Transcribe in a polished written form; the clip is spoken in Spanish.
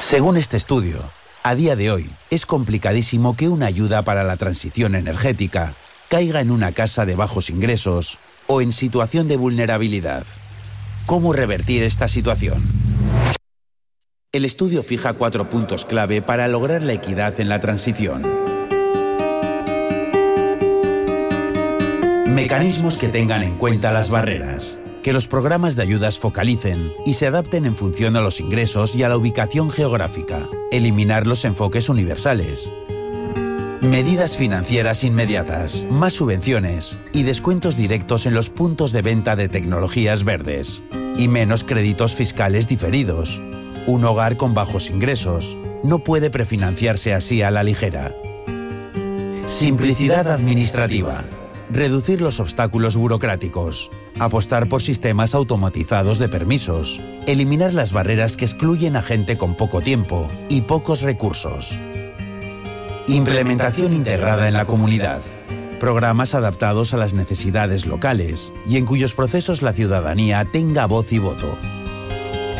Según este estudio, a día de hoy es complicadísimo que una ayuda para la transición energética caiga en una casa de bajos ingresos o en situación de vulnerabilidad. ¿Cómo revertir esta situación? El estudio fija 4 puntos clave para lograr la equidad en la transición. Mecanismos que tengan en cuenta las barreras. Que los programas de ayudas focalicen y se adapten en función a los ingresos y a la ubicación geográfica. Eliminar los enfoques universales. Medidas financieras inmediatas, más subvenciones y descuentos directos en los puntos de venta de tecnologías verdes. Y menos créditos fiscales diferidos. Un hogar con bajos ingresos no puede prefinanciarse así a la ligera. Simplicidad administrativa. Reducir los obstáculos burocráticos. Apostar por sistemas automatizados de permisos. Eliminar las barreras que excluyen a gente con poco tiempo y pocos recursos. Implementación integrada en la comunidad. Programas adaptados a las necesidades locales y en cuyos procesos la ciudadanía tenga voz y voto.